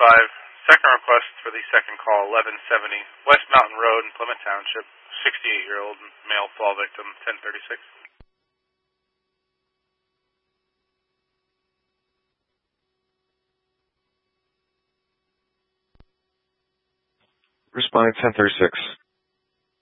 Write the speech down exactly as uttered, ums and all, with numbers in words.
five. Second request for the second call, eleven seventy West Mountain Road in Plymouth Township. sixty-eight-year-old male fall victim, ten thirty-six. Responding ten thirty-six.